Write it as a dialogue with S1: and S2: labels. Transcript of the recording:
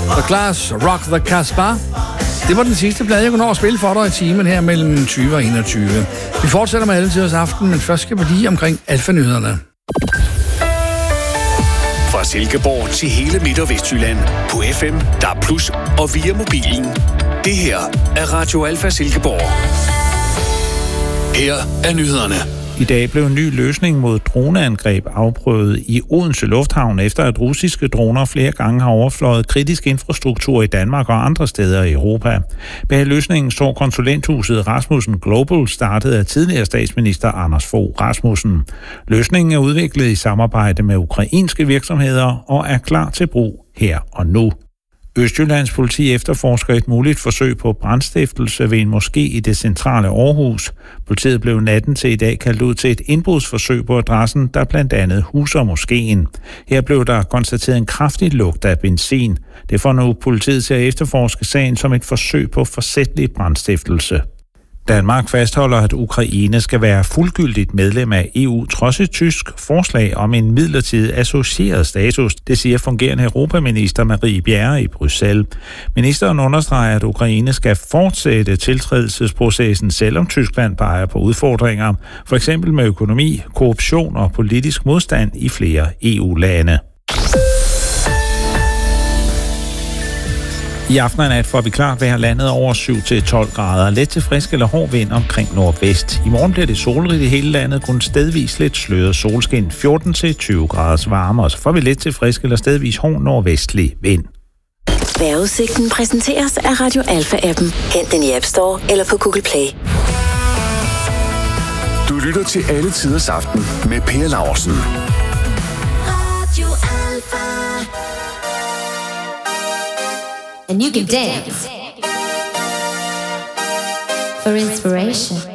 S1: The Clash, Rock the Casbah. Det var den sidste plade, jeg kunne nå at spille for dig i timen her mellem 20 og 21. Vi fortsætter med alle tiders aften, men først skal vi lige omkring Alfa-nyhederne.
S2: Fra Silkeborg til hele Midt- og Vestjylland på FM, DAB+ og via mobilen. Det her er Radio Alfa Silkeborg. Her er nyhederne.
S3: I dag blev en ny løsning mod droneangreb afprøvet i Odense Lufthavn, efter at russiske droner flere gange har overfløjet kritisk infrastruktur i Danmark og andre steder i Europa. Bag løsningen står konsulenthuset Rasmussen Global, startet af tidligere statsminister Anders Fogh Rasmussen. Løsningen er udviklet i samarbejde med ukrainske virksomheder og er klar til brug her og nu. Østjyllands politi efterforsker et muligt forsøg på brandstiftelse ved en moské i det centrale Aarhus. Politiet blev natten til i dag kaldt ud til et indbrudsforsøg på adressen, der blandt andet huser moskéen. Her blev der konstateret en kraftig lugt af benzin. Det får nu politiet til at efterforske sagen som et forsøg på forsætlig brandstiftelse. Danmark fastholder, at Ukraine skal være fuldgyldigt medlem af EU trods et tysk forslag om en midlertidig associeret status. Det siger fungerende europaminister Marie Bjerre i Bruxelles. Ministeren understreger, at Ukraine skal fortsætte tiltrædelsesprocessen, selvom Tyskland peger på udfordringer, for eksempel med økonomi, korruption og politisk modstand i flere EU-lande. I aften og nat får vi klart vejr, landet over 7-12 grader. Let til frisk eller hård vind omkring nordvest. I morgen bliver det solrigt i hele landet, kun stedvis lidt sløret solskin. 14-20 graders varme, og så får vi let til frisk eller stedvis hård nordvestlig vind.
S4: Vejrudsigten præsenteres af Radio Alfa-appen. Hent den i App Store eller på Google Play.
S2: Du lytter til Alle Tiders Aften med Per Laursen.
S4: Radio Alfa.
S5: And you can dance for inspiration.